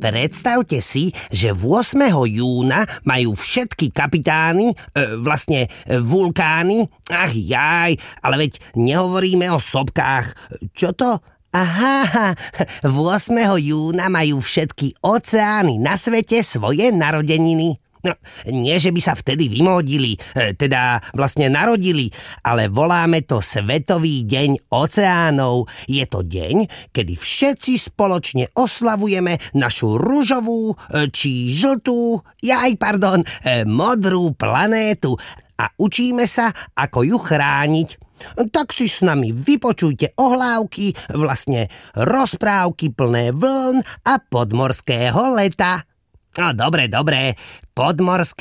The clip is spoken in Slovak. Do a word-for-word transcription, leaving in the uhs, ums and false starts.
Predstavte si, že ôsmeho júna majú všetky kapitány, e, vlastne e, vulkány, ach jaj, ale veď nehovoríme o sopkách. Čo to? Aha, ôsmeho júna majú všetky oceány na svete svoje narodeniny. No, nie, že by sa vtedy vymodili, teda vlastne narodili, ale voláme to Svetový deň oceánov. Je to deň, kedy všetci spoločne oslavujeme našu ružovú, či žltú, jaj, pardon, modrú planétu a učíme sa, ako ju chrániť. Tak si s nami vypočujte ohlávky, vlastne rozprávky plné vln a podmorského leta. No, dobre, dobre, podmorské